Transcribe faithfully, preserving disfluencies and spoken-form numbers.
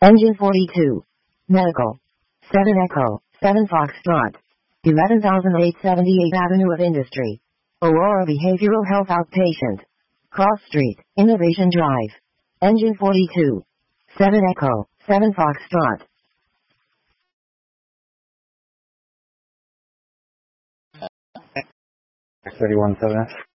Engine forty-two. Medical. seven Echo, seven Foxtrot. eleven thousand eight hundred seventy-eight Avenue of Industry. Aurora Behavioral Health Outpatient. Cross Street, Innovation Drive. Engine forty-two. seven Echo, seven Foxtrot. thirty-one seven.